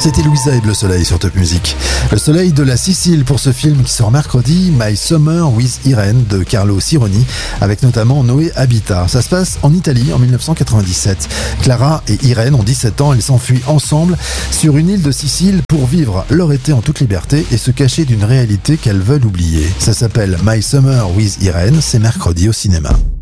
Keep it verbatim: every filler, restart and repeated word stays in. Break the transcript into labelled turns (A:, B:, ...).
A: C'était Louisa et Le Soleil sur Top Music. Le Soleil de la Sicile pour ce film qui sort mercredi, My Summer with Irene de Carlo Sironi, avec notamment Noé Habitat. Ça se passe en Italie en dix-neuf cent quatre-vingt-dix-sept. Clara et Irene ont dix-sept ans, elles s'enfuient ensemble sur une île de Sicile pour vivre leur été en toute liberté et se cacher d'une réalité qu'elles veulent oublier. Ça s'appelle My Summer with Irene, c'est mercredi au cinéma.